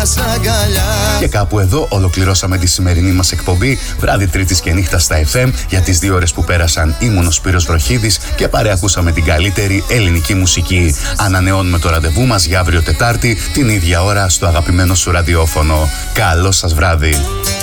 Και κάπου εδώ ολοκληρώσαμε τη σημερινή μας εκπομπή. Βράδυ Τρίτης και νύχτα στα FM. Για τις 2 ώρες που πέρασαν ήμουν ο Σπύρος Βροχίδης και παρεακούσαμε την καλύτερη ελληνική μουσική. Ανανεώνουμε το ραντεβού μας για αύριο Τετάρτη την ίδια ώρα στο αγαπημένο σου ραδιόφωνο. Καλό σας βράδυ.